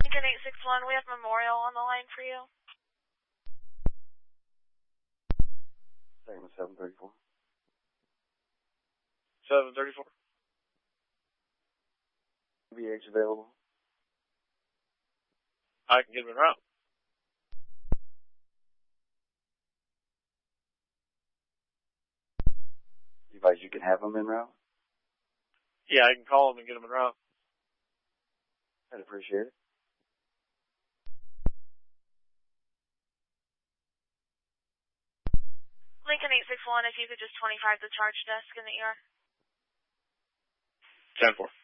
Lincoln 861, we have Memorial on the line for you. Segment 734. 734. VH available. I can get him en route. You advise you can have them en route? Yeah, I can call him and get him en route. I'd appreciate it. Lincoln 861, if you could just 25 the charge desk in the ER. 10-4.